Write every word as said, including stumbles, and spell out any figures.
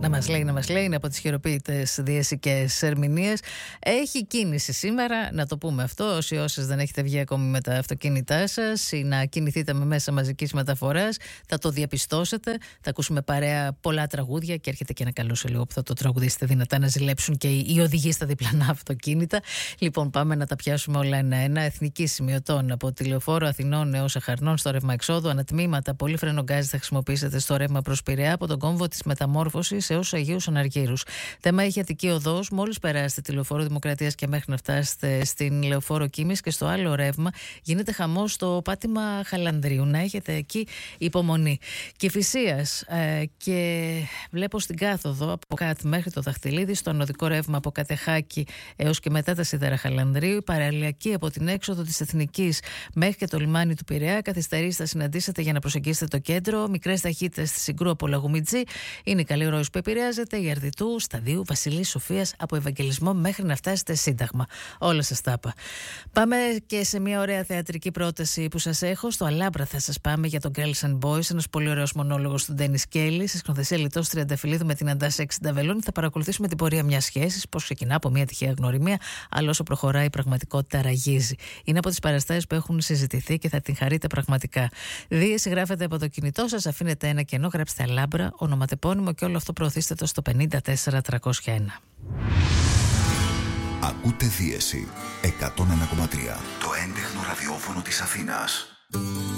Να μας λέει, να μας λέει, είναι από τις χειροποίητες διαισικές ερμηνείες. Έχει κίνηση σήμερα, να το πούμε αυτό. Όσοι όσες δεν έχετε βγει ακόμη με τα αυτοκίνητά σας ή να κινηθείτε με μέσα μαζικής μεταφοράς, θα το διαπιστώσετε. Θα ακούσουμε παρέα πολλά τραγούδια και έρχεται και ένα καλό σε λίγο που θα το τραγουδήσετε δυνατά να ζηλέψουν και οι οδηγοί στα διπλανά αυτοκίνητα. Λοιπόν, πάμε να τα πιάσουμε όλα ένα-ένα. Εθνική σημειωτών από τη Λεωφόρο Αθηνών έως Αχαρνών στο ρεύμα εξόδου. Ανατμήματα, πολύ φρενογκάζι θα χρησιμοποιήσετε στο ρεύμα προς Πειραιά από τον κόμβο της Μεταμόρφωσης έως Αγίους Αναργύρους. Θέμα έχει Αττική Οδός. Μόλις περάσετε τη Λεωφόρο Δημοκρατίας και μέχρι να φτάσετε στην Λεωφόρο Κίμης και στο άλλο ρεύμα, γίνεται χαμός στο πάτημα Χαλανδρίου. Να έχετε εκεί υπομονή. Κηφισίας ε, και βλέπω στην κάθοδο από κάτω μέχρι το Δαχτυλίδι, στο ανωδικό ρεύμα από Κατεχάκη έως και μετά τα σίδερα Χαλανδρίου. Η παραλιακή από την έξοδο της Εθνικής μέχρι και το λιμάνι του Πειραιά. Καθυστερήσεις θα συναντήσετε για να προσεγγίσετε το κέντρο. Μικρές ταχύτητες στη Συγκρού από Λαγουμιτζή. Είναι η καλή ροή που επηρεάζεται. Η Αρδιτού, Σταδίου, Βασιλής Σοφίας από Ευαγγελισμό μέχρι να φτάσετε Σύνταγμα. Όλα σας τα είπα. Πάμε και σε μια ωραία θεατρική πρόταση που σας έχω. Στο Αλάμπρα θα σας πάμε για τον Girls and Boys. Ένας πολύ ωραίος μονόλογος του Ντένις Κέλλη. Σε σκηνοθεσία Λιτός Τριανταφυλλίδου με την Αντάσα Εξινταβελώνη. Θα παρακολουθήσουμε την πορεία μιας σχέσης. Πώς ξεκινά από μια τυχαία γνωριμία, αλλά όσο προχωράει η πραγματικότητα ραγίζει. Είναι από τις παραστάσεις που έχουν συζητηθεί και θα την χαρείτε πραγματικά. Δίεση γράφετε από το κινητό σας, αφήνετε ένα κενό, γράψτε Αλάμπρα, ονοματεπώνυμο και όλο αυτό προωθήστε το στο πενήντα τέσσερα τριακόσια ένα. Ακούτε Δίεση εκατόν ένα κόμμα τρία, το έντεχνο ραδιόφωνο της Αθήνας.